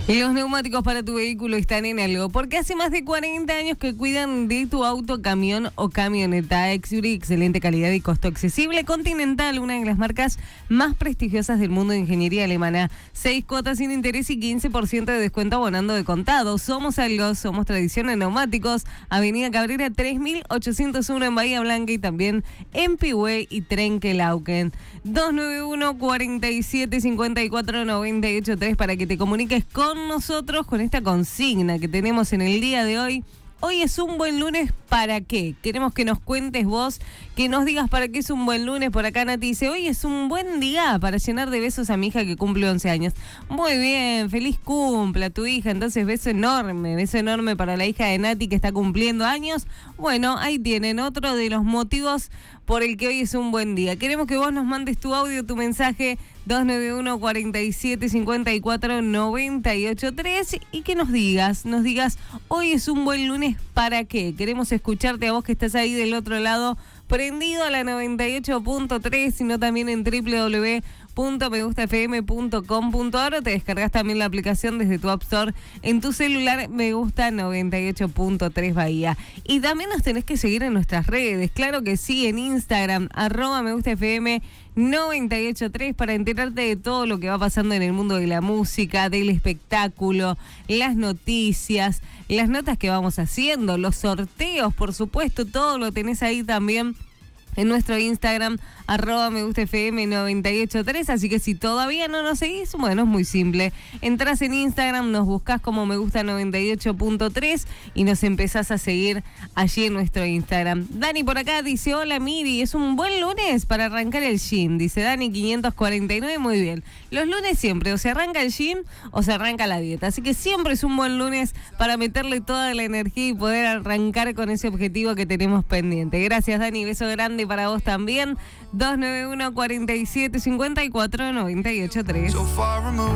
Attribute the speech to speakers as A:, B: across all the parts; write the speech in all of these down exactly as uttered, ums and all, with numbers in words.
A: Los neumáticos para tu vehículo están en algo, porque hace más de cuarenta años que cuidan de tu auto, camión o camioneta. Exuri, excelente calidad y costo accesible. Continental, una de las marcas más prestigiosas del mundo de ingeniería alemana. Seis cuotas sin interés y quince por ciento de descuento abonando de contado. Somos algo, somos tradición en neumáticos. Avenida Cabrera tres mil ochocientos uno en Bahía Blanca y también en Pihue y Trenquelauquen. dos nueve uno, cuatro siete, cinco cuatro, nueve ocho tres para que te comuniques con nosotros con esta consigna que tenemos en el día de hoy. Hoy es un buen lunes, ¿para qué? Queremos que nos cuentes vos, que nos digas para qué es un buen lunes. Por acá Nati dice, hoy es un buen día para llenar de besos a mi hija que cumple once años. Muy bien, feliz cumple a tu hija. Entonces, beso enorme, beso enorme para la hija de Nati que está cumpliendo años. Bueno, ahí tienen otro de los motivos por el que hoy es un buen día. Queremos que vos nos mandes tu audio, tu mensaje, dos nueve uno, cuatro siete, cinco cuatro, nueve ocho tres y que nos digas, nos digas, hoy es un buen lunes, ¿para qué? Queremos escucharte a vos que estás ahí del otro lado, prendido a la noventa y ocho punto tres, sino también en doble u doble u doble u punto me gusta f m punto com punto a r o te descargas también la aplicación desde tu App Store en tu celular. Me gusta noventa y ocho punto tres Bahía. Y también nos tenés que seguir en nuestras redes, claro que sí, en Instagram, arroba me gusta f m noventa y ocho punto tres para enterarte de todo lo que va pasando en el mundo de la música, del espectáculo, las noticias, las notas que vamos haciendo, los sorteos, por supuesto, todo lo tenés ahí también en nuestro Instagram, arroba me gusta f m noventa y ocho punto tres, así que si todavía no nos seguís, bueno, es muy simple. Entrás en Instagram, nos buscás como me gusta noventa y ocho punto tres y nos empezás a seguir allí en nuestro Instagram. Dani por acá dice, hola Miri, es un buen lunes para arrancar el gym, dice Dani quinientos cuarenta y nueve, muy bien. Los lunes siempre, o se arranca el gym o se arranca la dieta, así que siempre es un buen lunes para meterle toda la energía y poder arrancar con ese objetivo que tenemos pendiente. Gracias Dani, beso grande para vos también. dos nueve uno, cuatro siete, cinco cuatro, nueve ocho tres.
B: So far removed.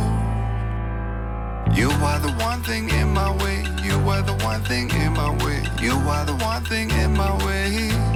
B: You are the one thing in my way. You are the one thing in my way. You are the one thing in my way.